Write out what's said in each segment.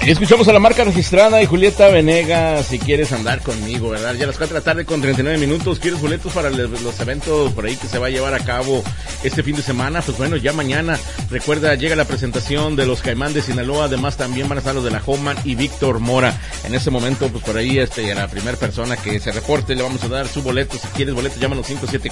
Escuchamos a la marca registrada y Julieta Venegas, si quieres andar conmigo, ¿verdad? Ya a las 4 de la tarde con 39 minutos, ¿quieres boletos para los eventos por ahí que se va a llevar a cabo este fin de semana? Pues bueno, ya mañana, recuerda, llega la presentación de los Caimán de Sinaloa, además también van a estar los de la Homan y Víctor Mora. En ese momento, pues por ahí, a la primera persona que se reporte le vamos a dar su boleto. Si quieres boletos, llámanos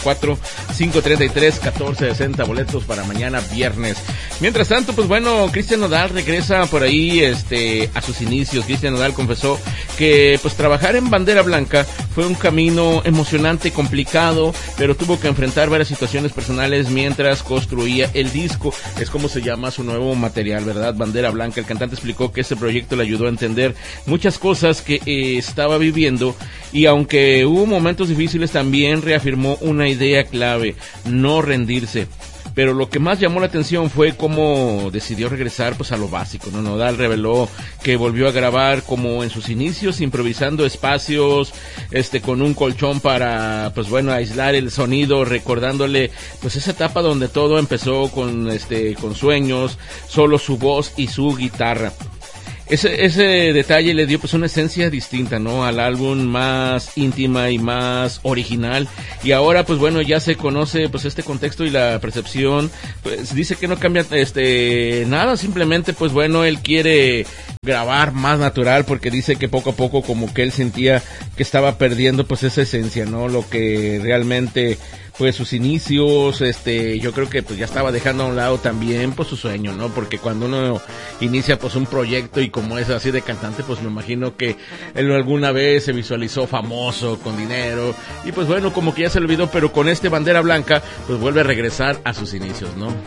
574-533-1460, boletos para mañana viernes. Mientras tanto, pues bueno, Cristian Nodal regresa por ahí, a sus inicios. Cristian Nodal confesó que pues trabajar en Bandera Blanca fue un camino emocionante, complicado, pero tuvo que enfrentar varias situaciones personales mientras construía el disco. Es como se llama su nuevo material, ¿verdad? Bandera Blanca. El cantante explicó que este proyecto le ayudó a entender muchas cosas que estaba viviendo, y aunque hubo momentos difíciles, también reafirmó una idea clave: no rendirse. Pero lo que más llamó la atención fue cómo decidió regresar pues a lo básico, ¿no? Nodal reveló que volvió a grabar como en sus inicios, improvisando espacios, con un colchón para, pues bueno, aislar el sonido, recordándole pues esa etapa donde todo empezó con sueños, solo su voz y su guitarra. Ese detalle le dio pues una esencia distinta, ¿no? Al álbum, más íntima y más original. Y ahora pues bueno, ya se conoce pues este contexto y la percepción. Pues dice que no cambia nada, simplemente pues bueno, él quiere grabar más natural, porque dice que poco a poco como que él sentía que estaba perdiendo pues esa esencia, ¿no? Lo que realmente pues sus inicios, yo creo que pues ya estaba dejando a un lado también pues su sueño, ¿no? Porque cuando uno inicia pues un proyecto y como es así de cantante, pues me imagino que él alguna vez se visualizó famoso, con dinero, y pues bueno, como que ya se le olvidó, pero con Bandera Blanca pues vuelve a regresar a sus inicios, ¿no?